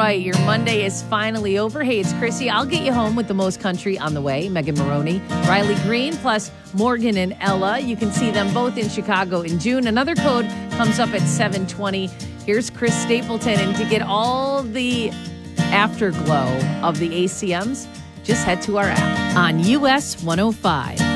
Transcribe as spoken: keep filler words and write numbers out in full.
right. Your Monday is finally over. Hey, it's Chrissy. I'll get you home with the most country on the way. Megan Maroney, Riley Green, plus Morgan and Ella. You can see them both in Chicago in June. Another code comes up at seven twenty. Here's Chris Stapleton. And to get all the afterglow of the A C Ms, just head to our app on U S one oh five.